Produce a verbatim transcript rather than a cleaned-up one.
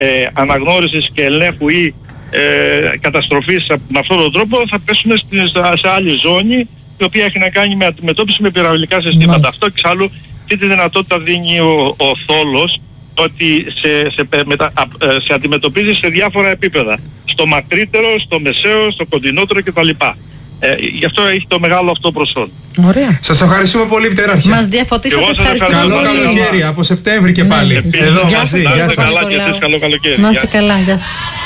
ε, αναγνώρισης και ελέγχου ή ε, καταστροφής με αυτόν τον τρόπο, θα πέσουν στην, σε άλλη ζώνη, η οποία έχει να κάνει με αντιμετώπιση με πυραυλικά συστήματα. Μάλιστα. Αυτό εξάλλου και τη δυνατότητα δίνει ο, ο θόλος, ότι σε, σε, μετα, σε αντιμετωπίζει σε διάφορα επίπεδα. Στο μακρύτερο, στο μεσαίο, στο κοντινότερο κτλ. Ε, γι' αυτό έχει το μεγάλο αυτό προσόν. Ωραία. Σας ευχαριστούμε πολύ, Πτεράρχε. Μας διαφωτίσατε, ευχαριστούμε καλό πολύ. Καλό καλοκαίρι, από Σεπτέμβρη και πάλι. Ναι. Εδώ Γεια μαζί. σας. Γεια σας. Καλά και εσείς, καλό καλοκαίρι. Να είστε καλά, γεια σας.